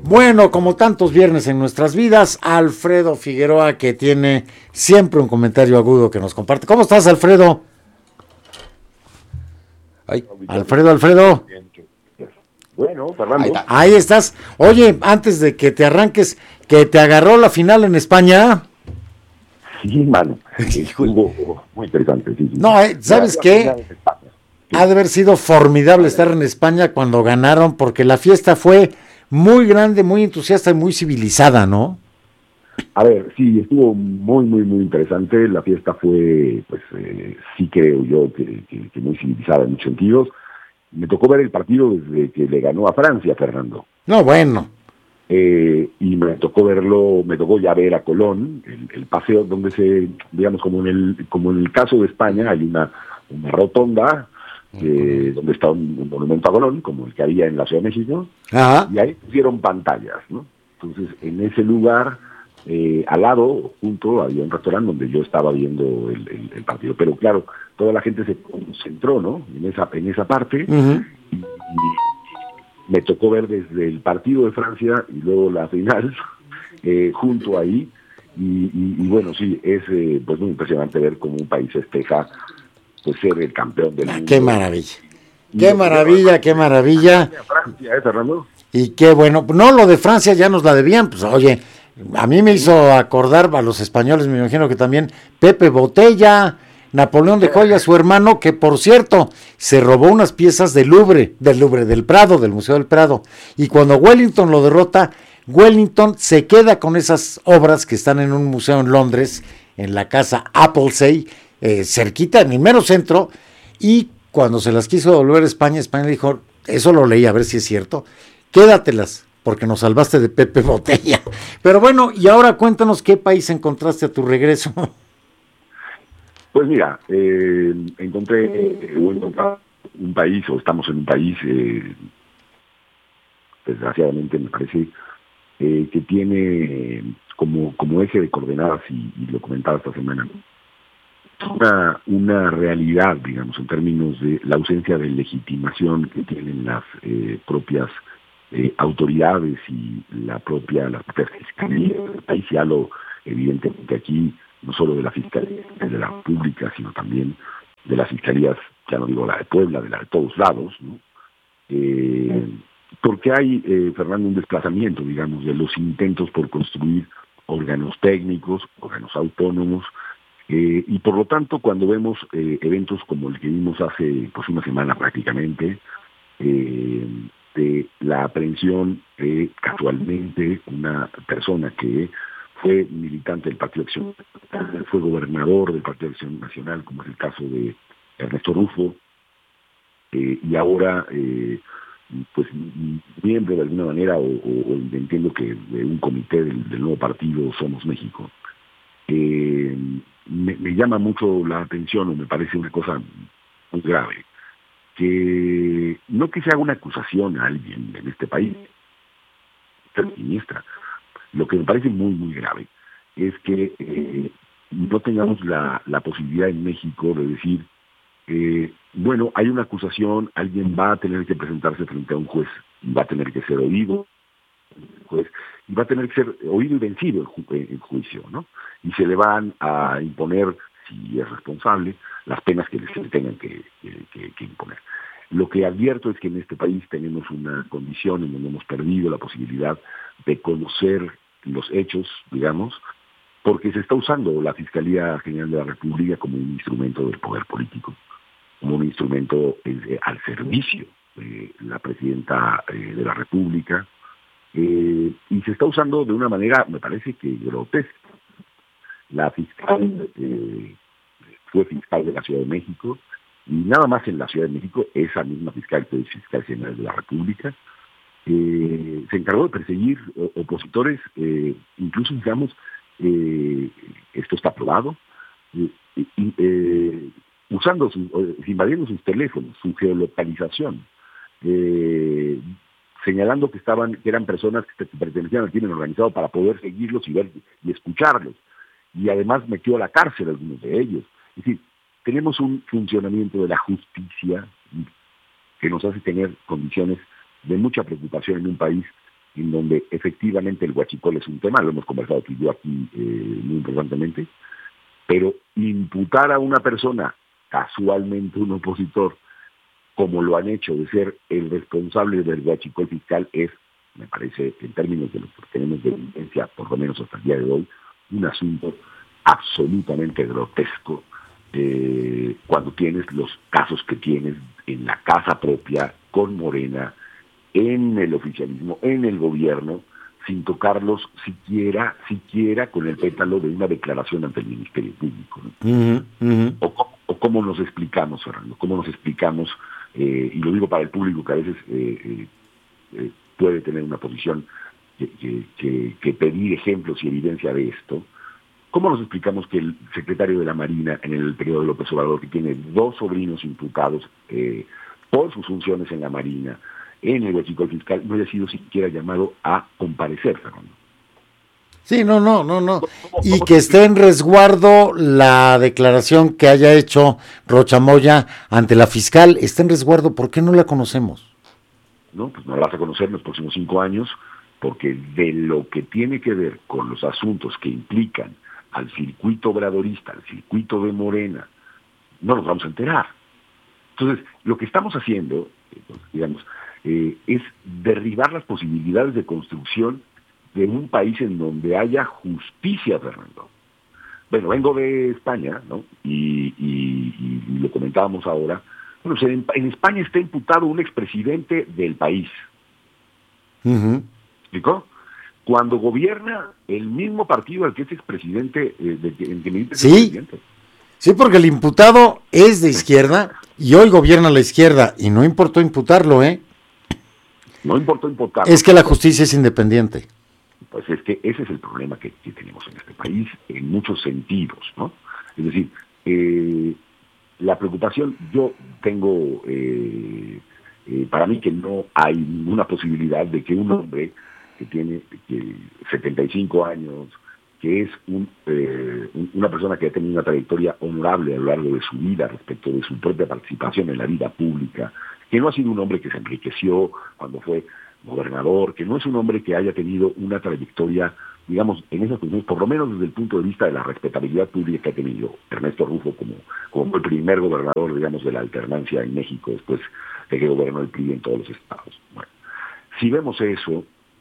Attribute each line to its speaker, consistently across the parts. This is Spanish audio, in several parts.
Speaker 1: Bueno, como tantos viernes en nuestras vidas, Alfredo Figueroa, que tiene siempre un comentario agudo que nos comparte. ¿Cómo estás, Alfredo? Ay, Alfredo.
Speaker 2: Bueno, Fernando.
Speaker 1: Ahí estás. Oye, antes de que te arranques, que te agarró la final en España.
Speaker 2: Sí, mano. Estuvo muy interesante. Sí.
Speaker 1: No, ¿sabes qué? Ha de haber sido formidable estar en España cuando ganaron, porque la fiesta fue muy grande, muy entusiasta y muy civilizada, ¿no?
Speaker 2: A ver, sí, estuvo muy interesante. La fiesta fue, pues, sí creo yo que muy civilizada en muchos sentidos. Me tocó ver el partido desde que le ganó a Francia, Fernando.
Speaker 1: No, bueno.
Speaker 2: Y me tocó ya ver a Colón, el paseo donde digamos, como en el caso de España, hay una rotonda donde está un monumento a Colón, como el que había en la Ciudad de México,
Speaker 1: Ajá.
Speaker 2: y ahí pusieron pantallas, ¿no? Entonces, en ese lugar, al lado, junto, había un restaurante donde yo estaba viendo el partido. Pero claro, toda la gente se concentró, ¿no? En esa parte, y me tocó ver desde el partido de Francia y luego la final, junto ahí, y bueno, sí, es pues muy impresionante ver cómo un país festeja pues ser el campeón del
Speaker 1: Qué
Speaker 2: mundo.
Speaker 1: maravilla.
Speaker 2: Y
Speaker 1: Qué
Speaker 2: lo primero,
Speaker 1: maravilla, qué maravilla.
Speaker 2: a Francia, Fernando.
Speaker 1: Y qué bueno. No, lo de Francia ya nos la debían. Pues oye, a mí me hizo acordar a los españoles, me imagino que también Pepe Botella, Napoleón de Joya, su hermano, que por cierto se robó unas piezas del Prado, del Museo del Prado. Y cuando Wellington lo derrota, Wellington se queda con esas obras que están en un museo en Londres, en la casa Applesey, cerquita, en el mero centro, y cuando se las quiso devolver a España, España le dijo, eso lo leí, a ver si es cierto, quédatelas, porque nos salvaste de Pepe Botella. Pero bueno, y ahora cuéntanos qué país encontraste a tu regreso.
Speaker 2: Pues mira, o encontrado un país, o estamos en un país, desgraciadamente me parece, que tiene como eje de coordenadas, y lo comentaba esta semana, una realidad, digamos, en términos de la ausencia de legitimación que tienen las propias autoridades y la propia fiscalía del país. Ya evidentemente aquí, no solo de la Fiscalía de la República, sino también de las fiscalías, ya no digo la de Puebla, de la de todos lados, ¿no? Porque hay, Fernando, un desplazamiento, digamos, de los intentos por construir órganos técnicos, órganos autónomos, y por lo tanto, cuando vemos eventos como el que vimos hace pues una semana prácticamente, de la aprehensión de casualmente una persona que fue militante del Partido Acción Nacional, fue gobernador del Partido Acción Nacional, como es el caso de Ernesto Rufo, y ahora pues miembro de alguna manera, o entiendo que de un comité del nuevo partido Somos México. Me llama mucho la atención, o me parece una cosa muy grave, que no que se haga una acusación a alguien en este país, siniestra. Lo que me parece muy grave es que no tengamos la posibilidad en México de decir, bueno, hay una acusación, alguien va a tener que presentarse frente a un juez y va a tener que ser oído, juez, y va a tener que ser oído y vencido en juicio, ¿no? Y se le van a imponer, si es responsable, las penas que se le tengan que imponer. Lo que advierto es que en este país tenemos una condición en donde hemos perdido la posibilidad de conocer los hechos, digamos, porque se está usando la Fiscalía General de la República como un instrumento del poder político, como un instrumento al servicio de la Presidenta de la República, y se está usando de una manera, me parece que grotesca. La fiscal fue fiscal de la Ciudad de México, y nada más en la Ciudad de México, esa misma fiscal que es fiscal general de la República, se encargó de perseguir opositores, incluso digamos, esto está probado, usando invadiendo sus teléfonos, su geolocalización, eh, señalando que eran personas que pertenecían al crimen organizado para poder seguirlos y ver y escucharlos, y además metió a la cárcel a algunos de ellos. Es decir, tenemos un funcionamiento de la justicia que nos hace tener condiciones de mucha preocupación en un país en donde efectivamente el huachicol es un tema, lo hemos conversado tú y yo aquí muy importantemente, pero imputar a una persona, casualmente un opositor, como lo han hecho, de ser el responsable del huachicol fiscal, es, me parece, en términos de lo que tenemos de evidencia, por lo menos hasta el día de hoy, un asunto absolutamente grotesco, cuando tienes los casos que tienes en la casa propia, con Morena, en el oficialismo, en el gobierno, sin tocarlos siquiera con el pétalo de una declaración ante el Ministerio Público, ¿no? O cómo nos explicamos, Fernando, cómo nos explicamos, y lo digo para el público que a veces puede tener una posición que pedir ejemplos y evidencia de esto. ¿Cómo nos explicamos que el secretario de la Marina en el periodo de López Obrador, que tiene 2 sobrinos imputados por sus funciones en la Marina, en el huachicol fiscal, no haya sido siquiera llamado a comparecer, Fernando?
Speaker 1: Sí, no. Y
Speaker 2: ¿Cómo
Speaker 1: que esté en resguardo la declaración que haya hecho Rocha Moya ante la fiscal, está en resguardo, ¿por qué no la conocemos?
Speaker 2: No, pues no la vas a conocer en los próximos 5 años, porque de lo que tiene que ver con los asuntos que implican al circuito obradorista, al circuito de Morena, no nos vamos a enterar. Entonces, lo que estamos haciendo, digamos, es derribar las posibilidades de construcción de un país en donde haya justicia, Fernando. Bueno, vengo de España, ¿no? Y lo comentábamos ahora. Bueno, pues en España está imputado un expresidente del país. ¿Explicó? Cuando gobierna el mismo partido al que es expresidente, en que milita ese presidente.
Speaker 1: Sí, porque el imputado es de izquierda y hoy gobierna la izquierda y no importó imputarlo, ¿eh?
Speaker 2: No importó imputarlo.
Speaker 1: Es que la justicia es independiente.
Speaker 2: Pues es que ese es el problema que tenemos en este país en muchos sentidos, ¿no? Es decir, la preocupación, yo tengo, para mí que no hay ninguna posibilidad de que un hombre que tiene 75 años, que es una persona que ha tenido una trayectoria honorable a lo largo de su vida respecto de su propia participación en la vida pública, que no ha sido un hombre que se enriqueció cuando fue gobernador, que no es un hombre que haya tenido una trayectoria, digamos, en esas cuestiones, por lo menos desde el punto de vista de la respetabilidad pública que ha tenido Ernesto Rufo como fue el primer gobernador, digamos, de la alternancia en México, después de que gobernó el PRI en todos los estados. Bueno, si vemos eso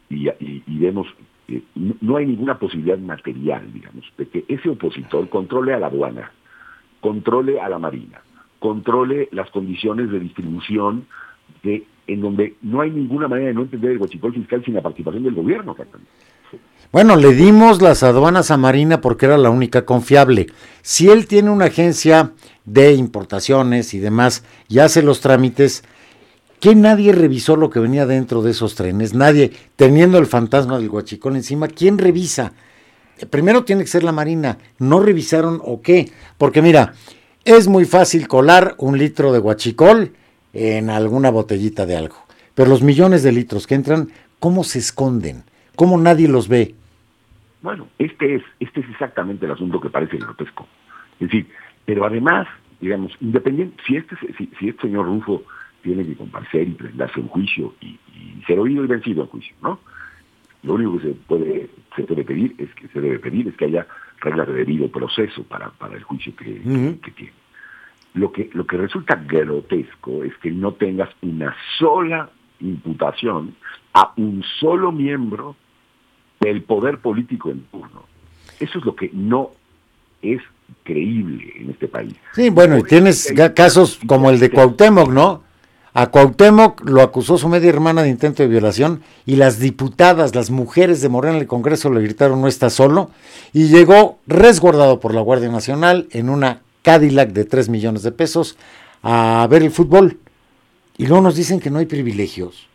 Speaker 2: y vemos que no hay ninguna posibilidad material, digamos, de que ese opositor controle a la aduana, controle a la Marina, controle las condiciones de distribución en donde no hay ninguna manera de no entender el huachicol fiscal sin la participación del gobierno.
Speaker 1: Bueno, le dimos las aduanas a Marina porque era la única confiable. Si él tiene una agencia de importaciones y demás y hace los trámites, ¿qué nadie revisó lo que venía dentro de esos trenes? Nadie, teniendo el fantasma del huachicol encima, ¿quién revisa? Primero tiene que ser la Marina. ¿No revisaron o qué? Porque mira, es muy fácil colar 1 litro de huachicol en alguna botellita de algo. Pero los millones de litros que entran, ¿cómo se esconden? ¿Cómo nadie los ve?
Speaker 2: Bueno, este es exactamente el asunto que parece grotesco. Es decir, pero además, digamos, independiente, si este señor Rufo tiene que comparecer y presentarse en juicio y ser oído y vencido en juicio, ¿no? Lo único que se debe pedir es que haya reglas de debido proceso para el juicio que tiene. Lo que resulta grotesco es que no tengas una sola imputación a un solo miembro del poder político en turno. Eso es lo que no es creíble en este país.
Speaker 1: Sí, bueno, y tienes casos como el de Cuauhtémoc, ¿no? A Cuauhtémoc lo acusó su media hermana de intento de violación y las diputadas, las mujeres de Morena en el Congreso le gritaron no está solo y llegó resguardado por la Guardia Nacional en una Cadillac de 3 millones de pesos a ver el fútbol. Y luego nos dicen que no hay privilegios.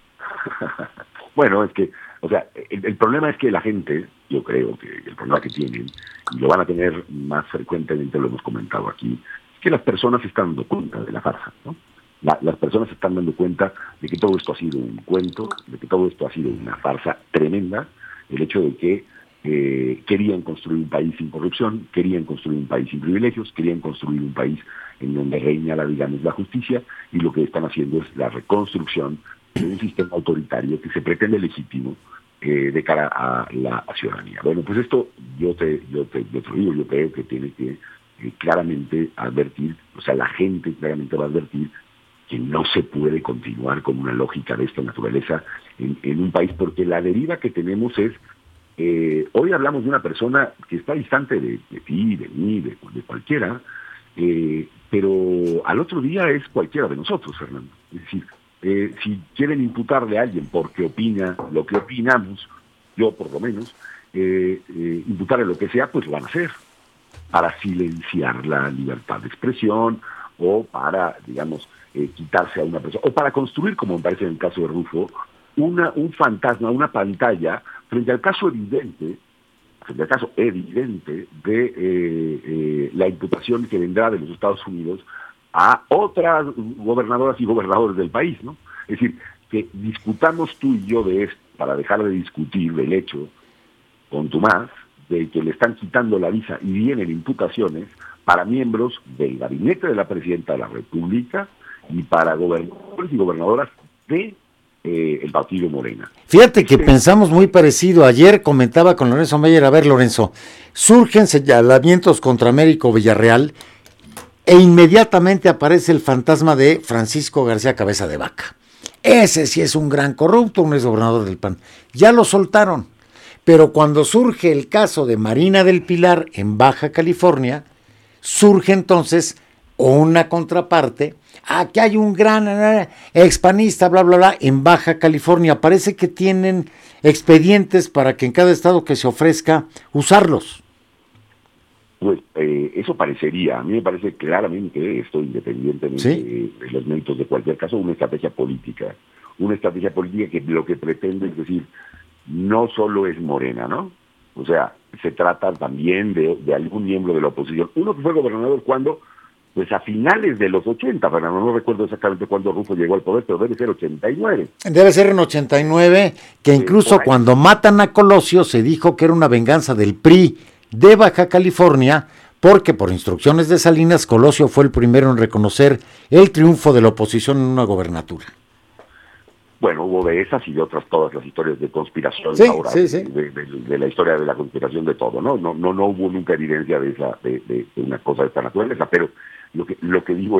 Speaker 2: Bueno, es que, o sea, el problema es que la gente, yo creo que el problema que tienen, y lo van a tener más frecuentemente, lo hemos comentado aquí, es que las personas se están dando cuenta de la farsa, ¿no? Las personas se están dando cuenta de que todo esto ha sido un cuento, de que todo esto ha sido una farsa tremenda, el hecho de que querían construir un país sin corrupción, querían construir un país sin privilegios, querían construir un país en donde reina la justicia, y lo que están haciendo es la reconstrucción de un sistema autoritario que se pretende legítimo de cara a la ciudadanía. Bueno, pues esto yo te lo digo, yo creo que tiene que claramente advertir, o sea, la gente claramente va a advertir que no se puede continuar con una lógica de esta naturaleza en un país, porque la deriva que tenemos es, hoy hablamos de una persona que está distante de ti, de mí, de cualquiera, pero al otro día es cualquiera de nosotros, Fernando. Es decir, si quieren imputarle a alguien porque opina lo que opinamos, yo por lo menos, imputarle lo que sea, pues lo van a hacer, para silenciar la libertad de expresión o para, digamos, quitarse a una persona, o para construir, como me parece en el caso de Rufo, un fantasma, una pantalla, frente al caso evidente de la imputación que vendrá de los Estados Unidos a otras gobernadoras y gobernadores del país, ¿no? Es decir, que discutamos tú y yo de esto para dejar de discutir del hecho contumaz de que le están quitando la visa y vienen imputaciones para miembros del gabinete de la presidenta de la República y para gobernadores y gobernadoras de el partido Morena.
Speaker 1: Fíjate que pensamos muy parecido. Ayer comentaba con Lorenzo Meyer, a ver, Lorenzo, surgen señalamientos contra Américo Villarreal e inmediatamente aparece el fantasma de Francisco García Cabeza de Vaca. Ese sí es un gran corrupto, un ex gobernador del PAN. Ya lo soltaron. Pero cuando surge el caso de Marina del Pilar en Baja California, surge entonces una contraparte. Aquí hay un gran expanista, bla, bla, bla, en Baja California. Parece que tienen expedientes para que en cada estado que se ofrezca, usarlos.
Speaker 2: Pues eso parecería, a mí me parece claramente esto, independientemente ¿sí? de los méritos de cualquier caso, una estrategia política que lo que pretende es decir, no solo es Morena, ¿no? O sea, se trata también de algún miembro de la oposición. Uno que fue gobernador cuando, pues a finales de los 80, Fernando, no recuerdo exactamente cuándo Rufo llegó al poder, pero debe ser 89.
Speaker 1: Debe ser en 89, que incluso cuando matan a Colosio se dijo que era una venganza del PRI de Baja California, porque por instrucciones de Salinas, Colosio fue el primero en reconocer el triunfo de la oposición en una gobernatura.
Speaker 2: Bueno, hubo de esas y de otras todas las historias de conspiración
Speaker 1: sí,
Speaker 2: ahora,
Speaker 1: sí, sí.
Speaker 2: De la historia de la conspiración de todo, ¿no? No hubo nunca evidencia de una cosa de esta naturaleza, pero lo que digo